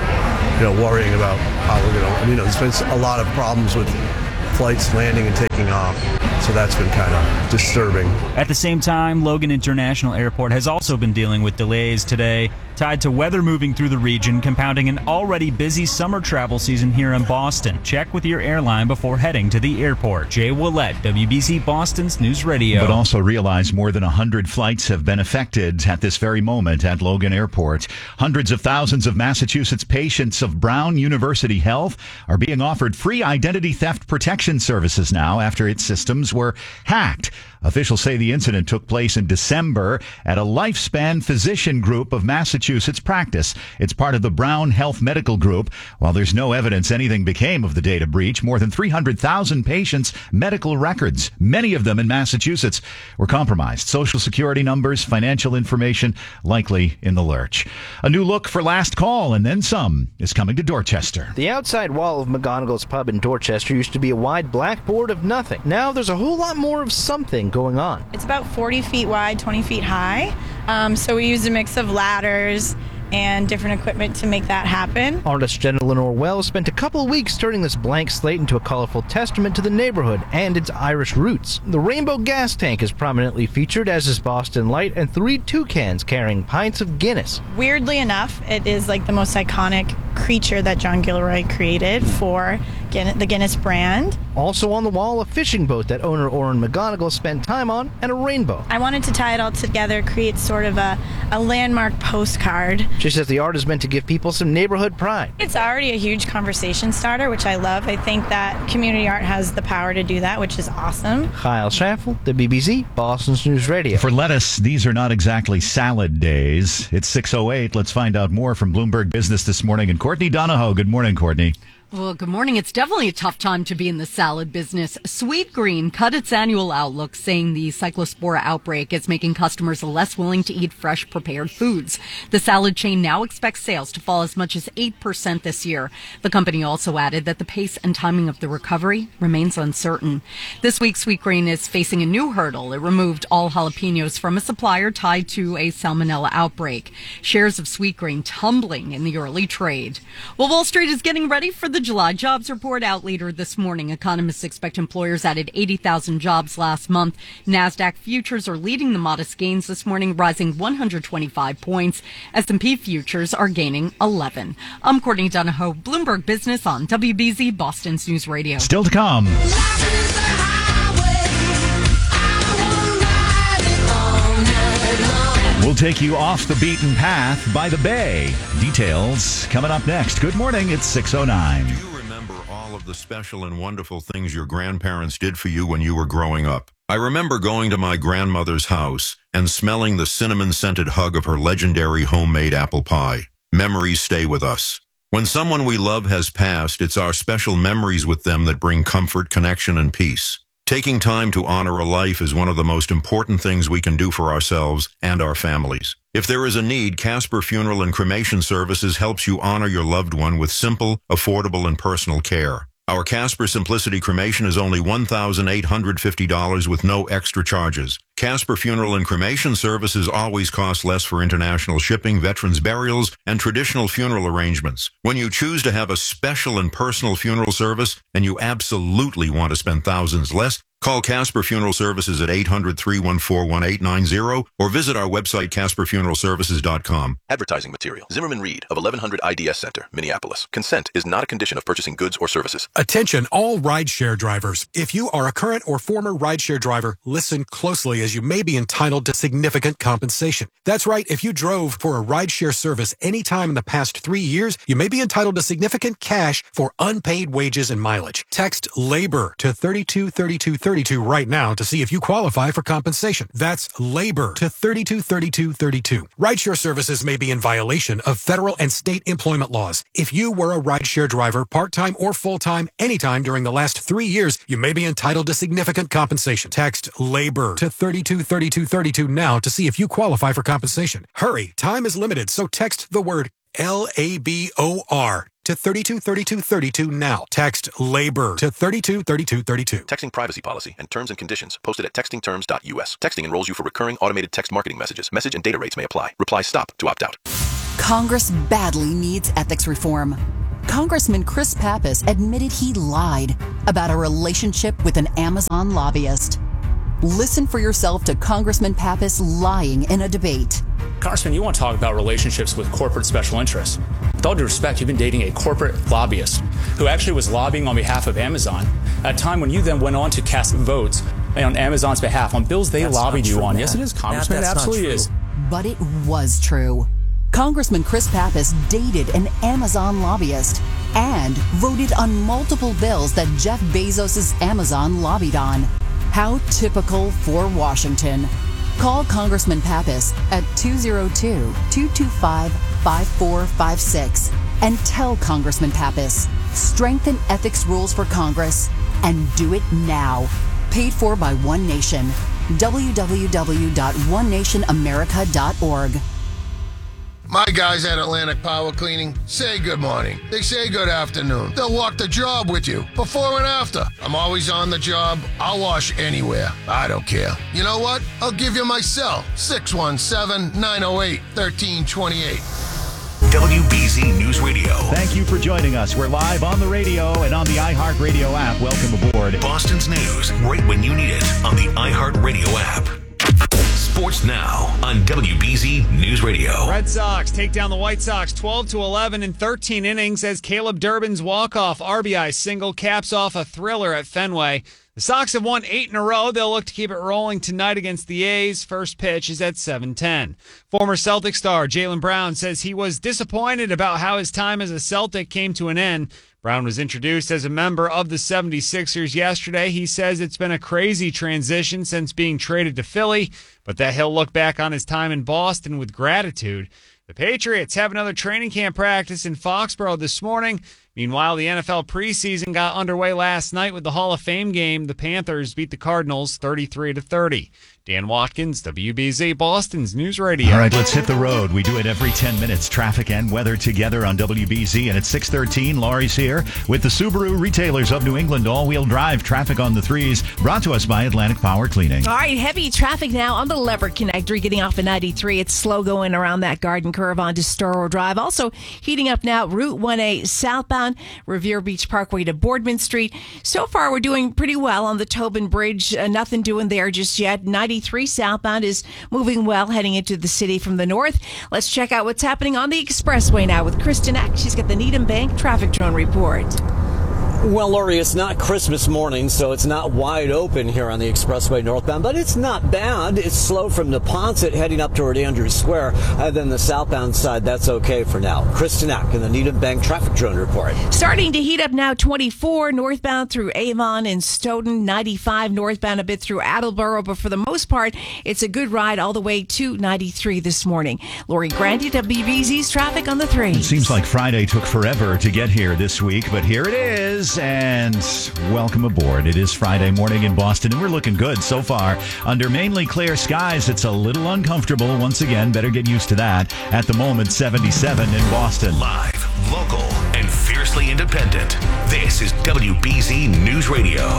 you know, worrying about how we're going to, you know, there's been a lot of problems with flights landing and taking off. So that's been kind of disturbing. At the same time, Logan International Airport has also been dealing with delays today, tied to weather moving through the region, compounding an already busy summer travel season here in Boston. Check with your airline before heading to the airport. Jay Willett, W B C Boston's News Radio. But also realize more than one hundred flights have been affected at this very moment at Logan Airport. Hundreds of thousands of Massachusetts patients of Brown University Health are being offered free identity theft protection services now after its systems were hacked. Officials say the incident took place in December at a Lifespan Physician Group of Massachusetts practice. It's part of the Brown Health Medical Group. While there's no evidence anything became of the data breach, more than three hundred thousand patients' medical records, many of them in Massachusetts, were compromised. Social security numbers, financial information, likely in the lurch. A new look for Last Call and Then Some is coming to Dorchester. The outside wall of McGonagall's Pub in Dorchester used to be a wide blackboard of nothing. Now there's a whole lot more of something going on. It's about forty feet wide, twenty feet high. Um, so we used a mix of ladders and different equipment to make that happen. Artist Jenna Lenore Wells spent a couple of weeks turning this blank slate into a colorful testament to the neighborhood and its Irish roots. The rainbow gas tank is prominently featured, as is Boston Light and three toucans carrying pints of Guinness. Weirdly enough, it is like the most iconic creature that John Gilroy created for Guinness, the Guinness brand. Also on the wall, a fishing boat that owner Oren McGonigal spent time on, and a rainbow. I wanted to tie it all together, create sort of a, a landmark postcard. She says the art is meant to give people some neighborhood pride. It's already a huge conversation starter, which I love. I think that community art has the power to do that, which is awesome. Kyle Schaffel, the B B C, Boston's News Radio. For lettuce, these are not exactly salad days. It's six oh eight. Let's find out more from Bloomberg Business this morning. And Courtney Donahoe. Good morning, Courtney. Well, good morning. It's definitely a tough time to be in the salad business. Sweet Green cut its annual outlook, saying the cyclospora outbreak is making customers less willing to eat fresh prepared foods. The salad chain now expects sales to fall as much as eight percent this year. The company also added that the pace and timing of the recovery remains uncertain. This week, Sweet Green is facing a new hurdle. It removed all jalapenos from a supplier tied to a salmonella outbreak. Shares of Sweet Green tumbling in the early trade. Well, Wall Street is getting ready for the The July jobs report out later this morning. Economists expect employers added eighty thousand jobs last month. NASDAQ futures are leading the modest gains this morning, rising one hundred twenty-five points. S and P futures are gaining eleven. I'm Courtney Donahoe, Bloomberg Business on W B Z Boston's News Radio. Still to come. We'll take you off the beaten path by the bay. Details coming up next. Good morning. It's six oh nine. Do you remember all of the special and wonderful things your grandparents did for you when you were growing up? I remember going to my grandmother's house and smelling the cinnamon-scented hug of her legendary homemade apple pie. Memories stay with us. When someone we love has passed, it's our special memories with them that bring comfort, connection, and peace. Taking time to honor a life is one of the most important things we can do for ourselves and our families. If there is a need, Casper Funeral and Cremation Services helps you honor your loved one with simple, affordable, and personal care. Our Casper Simplicity cremation is only one thousand eight hundred fifty dollars with no extra charges. Casper Funeral and Cremation Services always cost less for international shipping, veterans burials, and traditional funeral arrangements. When you choose to have a special and personal funeral service, and you absolutely want to spend thousands less, call Casper Funeral Services at eight hundred, three one four, one eight nine zero or visit our website, casper funeral services dot com. Advertising material. Zimmerman Reed of eleven hundred I D S Center, Minneapolis. Consent is not a condition of purchasing goods or services. Attention all rideshare drivers. If you are a current or former rideshare driver, listen closely as you may be entitled to significant compensation. That's right. If you drove for a rideshare service anytime in the past three years, you may be entitled to significant cash for unpaid wages and mileage. Text LABOR to thirty-two thirty-two thirty-two right now to see if you qualify for compensation. That's LABOR to thirty-two thirty-two thirty-two. Rideshare services may be in violation of federal and state employment laws. If you were a rideshare driver, part-time or full-time, anytime during the last three years, you may be entitled to significant compensation. Text LABOR to thirty-two thirty-two thirty-two now to see if you qualify for compensation. Hurry, time is limited, so text the word L A B O R to thirty-two thirty-two thirty-two now. Text LABOR to thirty-two thirty-two thirty-two. Texting privacy policy and terms and conditions posted at texting terms dot U S. Texting enrolls you for recurring automated text marketing messages. Message and data rates may apply. Reply STOP to opt out. Congress badly needs ethics reform. Congressman Chris Pappas admitted he lied about a relationship with an Amazon lobbyist. Listen for yourself to Congressman Pappas lying in a debate. Congressman, you want to talk about relationships with corporate special interests. With all due respect, you've been dating a corporate lobbyist who actually was lobbying on behalf of Amazon at a time when you then went on to cast votes on Amazon's behalf on bills they That's lobbied you true, on. Matt. Yes, it is, Congressman. Matt, it absolutely not is. But it was true. Congressman Chris Pappas dated an Amazon lobbyist and voted on multiple bills that Jeff Bezos' Amazon lobbied on. How typical for Washington. Call Congressman Pappas at two oh two, two two five, five four five six and tell Congressman Pappas, strengthen ethics rules for Congress and do it now. Paid for by One Nation. w w w dot one nation america dot org. My guys at Atlantic Power Cleaning say good morning. They say good afternoon. They'll walk the job with you, before and after. I'm always on the job. I'll wash anywhere. I don't care. You know what? I'll give you my cell, six one seven, nine oh eight, one three two eight. W B Z News Radio. Thank you for joining us. We're live on the radio and on the iHeartRadio app. Welcome aboard. Boston's news, right when you need it, on the iHeartRadio app. Sports now on W B Z News Radio. Red Sox take down the White Sox twelve to eleven in thirteen innings as Caleb Durbin's walk-off R B I single caps off a thriller at Fenway. The Sox have won eight in a row. They'll look to keep it rolling tonight against the A's. First pitch is at seven ten. Former Celtic star Jaylen Brown says he was disappointed about how his time as a Celtic came to an end. Brown was introduced as a member of the seventy-sixers yesterday. He says it's been a crazy transition since being traded to Philly, but that he'll look back on his time in Boston with gratitude. The Patriots have another training camp practice in Foxborough this morning. Meanwhile, the N F L preseason got underway last night with the Hall of Fame game. The Panthers beat the Cardinals thirty-three to thirty. Dan Watkins, W B Z, Boston's News Radio. All right, let's hit the road. We do it every ten minutes. Traffic and weather together on W B Z. And at six thirteen, Laurie's here with the Subaru Retailers of New England all-wheel drive traffic on the threes, brought to us by Atlantic Power Cleaning. All right, heavy traffic now on the Lever Connector getting off of ninety-three. It's slow going around that Garden Curve onto Storrow Drive. Also heating up now, Route one A southbound, Revere Beach Parkway to Boardman Street. So far, we're doing pretty well on the Tobin Bridge. Uh, nothing doing there just yet. ninety-three southbound is moving well, heading into the city from the north. Let's check out what's happening on the expressway now with Kristen Eck. She's got the Needham Bank traffic drone report. Well, Lori, it's not Christmas morning, so it's not wide open here on the expressway northbound, but it's not bad. It's slow from Neponset heading up toward Andrews Square, and then the southbound side, that's okay for now. Kristen Eck in the Needham Bank traffic drone report. Starting to heat up now, twenty-four northbound through Avon and Stoughton, ninety-five northbound a bit through Attleboro, but for the most part, it's a good ride all the way to ninety-three this morning. Lori Grandi, W B Z's traffic on the three. It seems like Friday took forever to get here this week, but here it is. And welcome aboard. It is Friday morning in Boston, and we're looking good so far. Under mainly clear skies, it's a little uncomfortable. Once again, better get used to that. At the moment, seventy-seven in Boston. Live local, and fiercely independent. This is W B Z News Radio.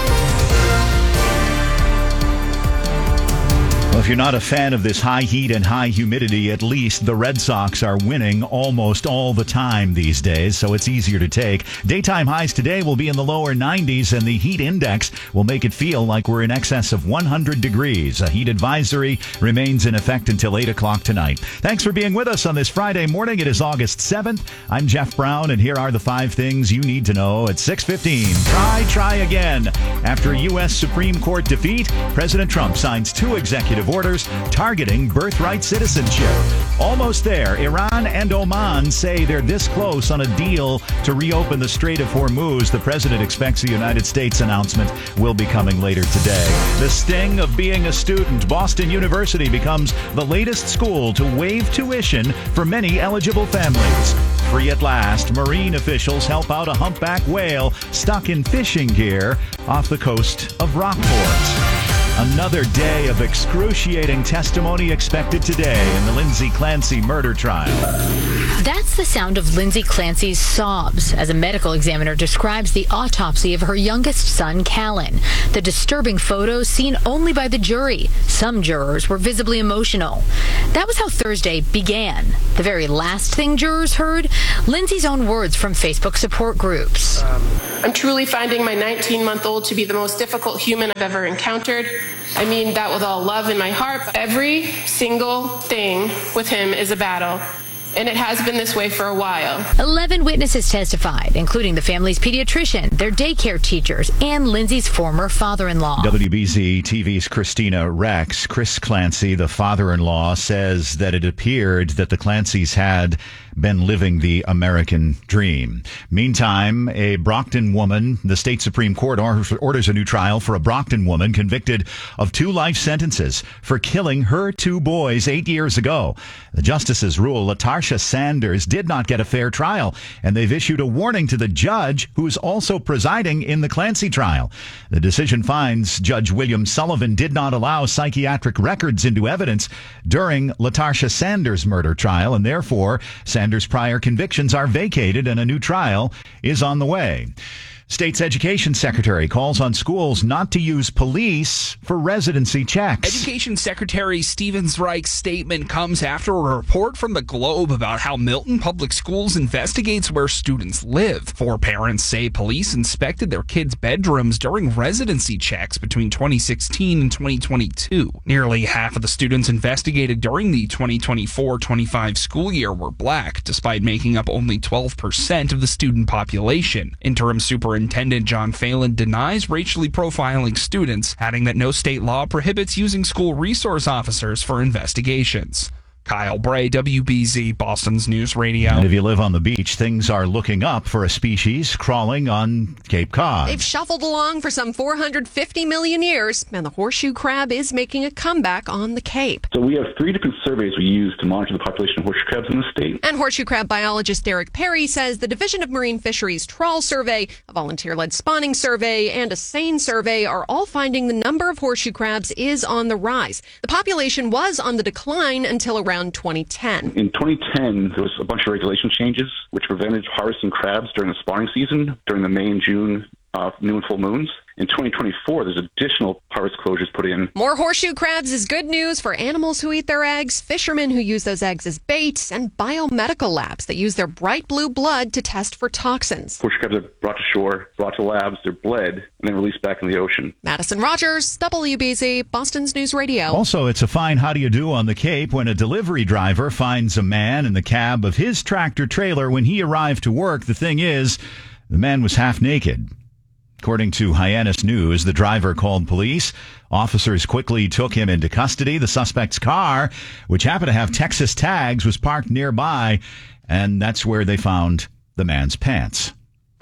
Well, if you're not a fan of this high heat and high humidity, at least the Red Sox are winning almost all the time these days, so it's easier to take. Daytime highs today will be in the lower nineties, and the heat index will make it feel like we're in excess of one hundred degrees. A heat advisory remains in effect until eight o'clock tonight. Thanks for being with us on this Friday morning. It is August seventh. I'm Jeff Brown, and here are the five things you need to know at six fifteen. Try, try again. After a U S Supreme Court defeat, President Trump signs two executive orders targeting birthright citizenship. Almost there. Iran and Oman say they're this close on a deal to reopen the Strait of Hormuz. The president expects the United States announcement will be coming later today. The sting of being a student. Boston University becomes the latest school to waive tuition for many eligible families. Free at last. Marine officials help out a humpback whale stuck in fishing gear off the coast of Rockport. Another day of excruciating testimony expected today in the Lindsay Clancy murder trial. That's the sound of Lindsay Clancy's sobs as a medical examiner describes the autopsy of her youngest son, Callan. The disturbing photos seen only by the jury. Some jurors were visibly emotional. That was how Thursday began. The very last thing jurors heard, Lindsay's own words from Facebook support groups. I'm truly finding my nineteen-month-old to be the most difficult human I've ever encountered. I mean that with all love in my heart. Every single thing with him is a battle, and it has been this way for a while. Eleven witnesses testified, including the family's pediatrician, their daycare teachers, and Lindsay's former father-in-law. W B Z T V's Christina Rex. Chris Clancy, the father-in-law, says that it appeared that the Clancys had been living the American dream. Meantime, a Brockton woman, the state Supreme Court orders a new trial for a Brockton woman convicted of two life sentences for killing her two boys eight years ago. The justices rule LaTarsha Sanders did not get a fair trial, and they've issued a warning to the judge who's also presiding in the Clancy trial. The decision finds Judge William Sullivan did not allow psychiatric records into evidence during LaTarsha Sanders' murder trial, and therefore Sanders' prior convictions are vacated and a new trial is on the way. State's Education Secretary calls on schools not to use police for residency checks. Education Secretary Stephen Reich's statement comes after a report from the Globe about how Milton Public Schools investigates where students live. Four parents say police inspected their kids' bedrooms during residency checks between twenty sixteen and twenty twenty-two. Nearly half of the students investigated during the twenty twenty-four twenty-five school year were black, despite making up only twelve percent of the student population. Interim Superintendent Superintendent John Phelan denies racially profiling students, adding that no state law prohibits using school resource officers for investigations. Kyle Bray, W B Z, Boston's News Radio. And if you live on the beach, things are looking up for a species crawling on Cape Cod. They've shuffled along for some four hundred fifty million years, and the horseshoe crab is making a comeback on the Cape. So we have three different surveys we use to monitor the population of horseshoe crabs in the state. And horseshoe crab biologist Derek Perry says the Division of Marine Fisheries Trawl Survey, a volunteer-led spawning survey, and a SANE survey are all finding the number of horseshoe crabs is on the rise. The population was on the decline until around around twenty ten. In twenty ten, there was a bunch of regulation changes which prevented harvesting crabs during the spawning season, during the May and June uh, new and full moons. In twenty twenty-four, there's additional harvest closures put in. More horseshoe crabs is good news for animals who eat their eggs, fishermen who use those eggs as bait, and biomedical labs that use their bright blue blood to test for toxins. Horseshoe crabs are brought to shore, brought to labs, they're bled, and then released back in the ocean. Madison Rogers, W B Z, Boston's News Radio. Also, it's a fine how do you do on the Cape when a delivery driver finds a man in the cab of his tractor trailer when he arrived to work. The thing is, the man was half naked. According to Hyannis News, the driver called police. Officers quickly took him into custody. The suspect's car, which happened to have Texas tags, was parked nearby, and that's where they found the man's pants.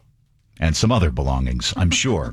And some other belongings, I'm sure.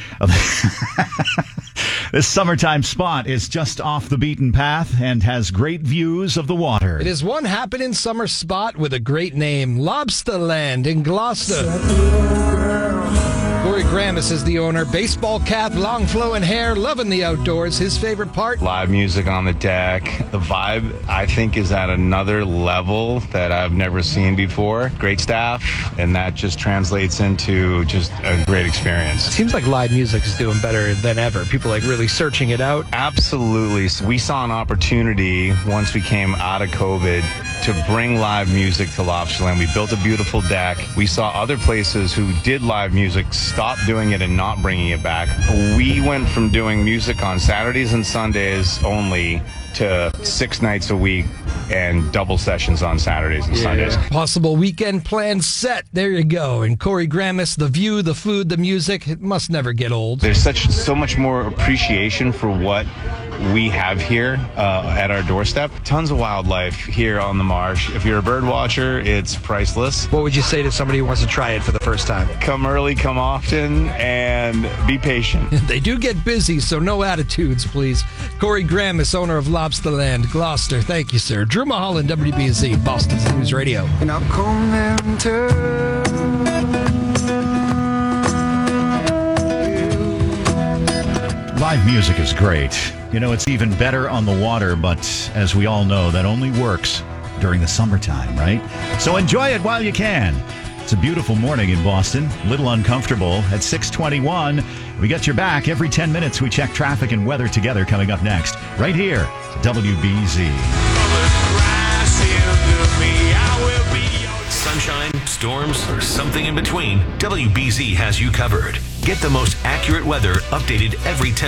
This summertime spot is just off the beaten path and has great views of the water. It is one happening summer spot with a great name, Lobsterland in Gloucester. Corey Gramis is the owner. Baseball cap, long flowing hair, loving the outdoors. His favorite part? Live music on the deck. The vibe, I think, is at another level that I've never seen before. Great staff, and that just translates into just a great experience. It seems like live music is doing better than ever. People like really searching it out. Absolutely. So we saw an opportunity once we came out of COVID to bring live music to Lobsterland. We built a beautiful deck. We saw other places who did live music stop doing it and not bringing it back. We went from doing music on Saturdays and Sundays only to six nights a week and double sessions on Saturdays and yeah. Sundays. Possible weekend plans set. There you go. And Corey Gramis, the view, the food, the music, it must never get old. There's such so much more appreciation for what we have here uh, at our doorstep. Tons of wildlife here on the marsh. If you're a bird watcher, it's priceless. What would you say to somebody who wants to try it for the first time? Come early, come often, and be patient. They do get busy, so no attitudes, please. Corey Gramis, owner of Lobsterland, Gloucester. Thank you, sir. Drew Mulholland, W B Z, Boston's News Radio. And I'm coming to Live music is great. You know, it's even better on the water, but as we all know, that only works during the summertime, right? So enjoy it while you can. It's a beautiful morning in Boston. A little uncomfortable at six twenty-one. We got your back every ten minutes. We check traffic and weather together coming up next, right here, W B Z. Sunshine, storms, or something in between, W B Z has you covered. Get the most accurate weather updated every ten